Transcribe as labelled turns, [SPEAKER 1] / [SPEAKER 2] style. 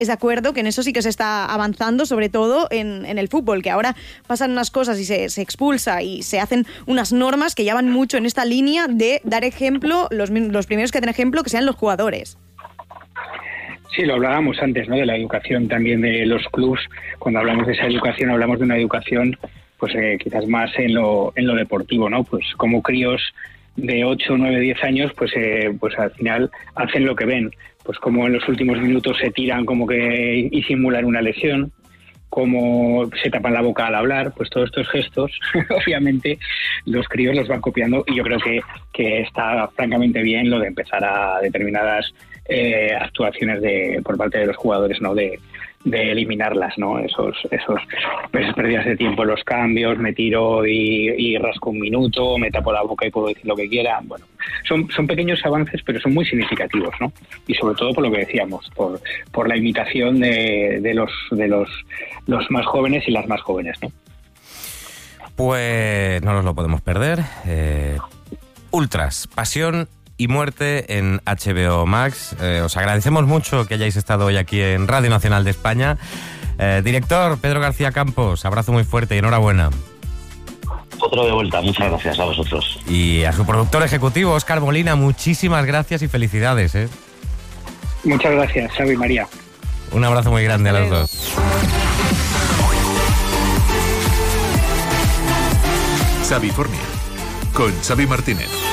[SPEAKER 1] de acuerdo que en eso sí que se está avanzando, sobre todo en el fútbol, que ahora pasan unas cosas y se expulsa y se hacen unas normas que ya van mucho en esta línea de dar ejemplo, los primeros que den ejemplo que sean los jugadores.
[SPEAKER 2] Sí, lo hablábamos antes, ¿no? De la educación también de los clubs. Cuando hablamos de esa educación, hablamos de una educación pues quizás más en lo deportivo, ¿no? Pues como críos de 8, 9, 10 años, pues al final hacen lo que ven. Pues como en los últimos minutos se tiran como que y simulan una lesión, como se tapan la boca al hablar, pues todos estos gestos, obviamente los críos los van copiando, y yo creo que está francamente bien lo de empezar a determinadas actuaciones por parte de los jugadores, ¿no? De eliminarlas, ¿no? Esas pérdidas de tiempo en los cambios, me tiro y rasco un minuto, me tapo la boca y puedo decir lo que quiera. Bueno, son pequeños avances, pero son muy significativos, ¿no? Y sobre todo por lo que decíamos, por la imitación de los más jóvenes y las más jóvenes, ¿no?
[SPEAKER 3] Pues no nos lo podemos perder. Ultras, pasión y muerte en HBO Max. Os agradecemos mucho que hayáis estado hoy aquí en Radio Nacional de España. Director Pedro García Campos, abrazo muy fuerte y enhorabuena.
[SPEAKER 4] Otro de vuelta, muchas gracias a vosotros.
[SPEAKER 3] Y a su productor ejecutivo, Óscar Molina, muchísimas gracias y felicidades.
[SPEAKER 2] Muchas gracias, Xavi y María.
[SPEAKER 3] Un abrazo muy grande a los dos.
[SPEAKER 5] Xavifornia, con Xavi Martínez.